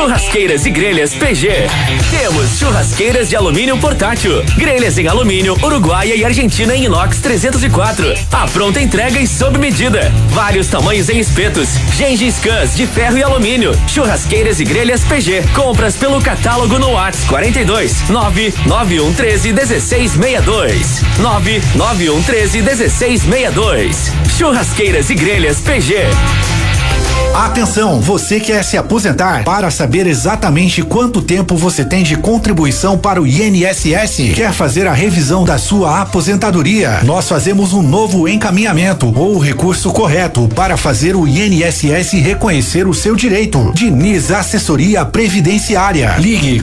Churrasqueiras e grelhas PG. Temos churrasqueiras de alumínio portátil, grelhas em alumínio, Uruguaia e Argentina em inox 304. A pronta entrega e sob medida. Vários tamanhos em espetos. Gengis Kans de ferro e alumínio. Churrasqueiras e grelhas PG. Compras pelo catálogo no WhatsApp 42 99113 1662. 99113 1662. Churrasqueiras e grelhas PG. Atenção, você quer se aposentar? Para saber exatamente quanto tempo você tem de contribuição para o INSS? Quer fazer a revisão da sua aposentadoria? Nós fazemos um novo encaminhamento ou recurso correto para fazer o INSS reconhecer o seu direito. Diniz Assessoria Previdenciária. Ligue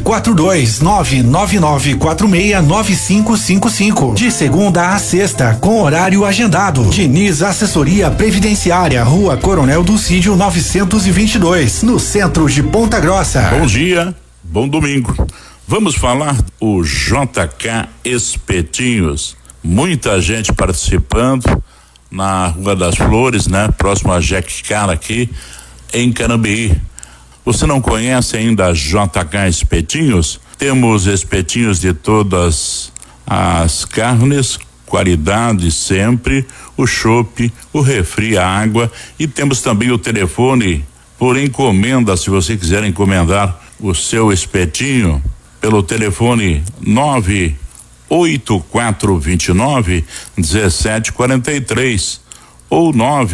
42999469555. De segunda a sexta, com horário agendado. Diniz Assessoria Previdenciária, Rua Coronel Dulcídio 922, no centro de Ponta Grossa. Bom dia, bom domingo. Vamos falar o JK Espetinhos. Muita gente participando na Rua das Flores, né? Próximo a Jack Cara aqui em Carambeí. Você não conhece ainda a JK Espetinhos? Temos espetinhos de todas as carnes, qualidade sempre, o chopp, o refri, a água, e temos também o telefone por encomenda, se você quiser encomendar o seu espetinho, pelo telefone 98429 1743 ou 9